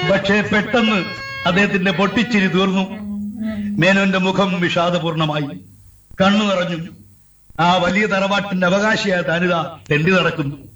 പക്ഷേ പെട്ടെന്ന് അദ്ദേഹത്തിന്റെ പൊട്ടിച്ചിരി തീർന്നു. മേനോന്റെ മുഖം വിഷാദപൂർണമായി. കണ്ണു നിറഞ്ഞു. ആ വലിയ തറവാട്ടിന്റെ അവകാശിയായ താനിത തെണ്ടി നടക്കുന്നു.